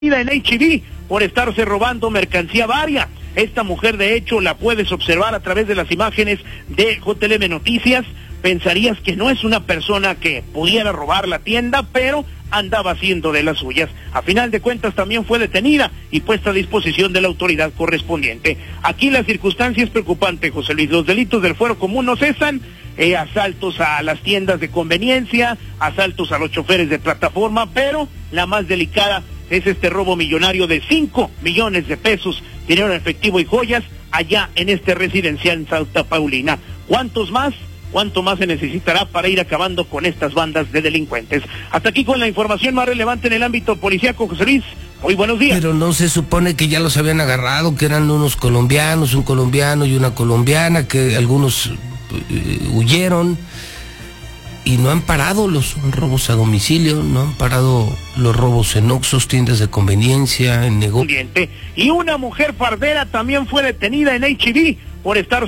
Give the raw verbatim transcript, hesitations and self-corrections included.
en H E B por estarse robando mercancía varia. Esta mujer, de hecho, la puedes observar a través de las imágenes de J L M Noticias. Pensarías que no es una persona que pudiera robar la tienda, pero andaba haciendo de las suyas. A final de cuentas también fue detenida y puesta a disposición de la autoridad correspondiente. Aquí la circunstancia es preocupante, José Luis. Los delitos del fuero común no cesan. Eh, asaltos a las tiendas de conveniencia, asaltos a los choferes de plataforma, pero la más delicada es este robo millonario de cinco millones de pesos, dinero en efectivo y joyas, allá en este residencial en Santa Paulina. ¿Cuántos más? ¿Cuánto más se necesitará para ir acabando con estas bandas de delincuentes? Hasta aquí con la información más relevante en el ámbito policíaco, José Luis. Muy buenos días. Pero no se supone que ya los habían agarrado, que eran unos colombianos, un colombiano y una colombiana, que algunos eh, huyeron y no han parado los robos a domicilio, no han parado los robos en Oxxos, tiendas de conveniencia, en negocios. Y una mujer fardera también fue detenida en H E B por estar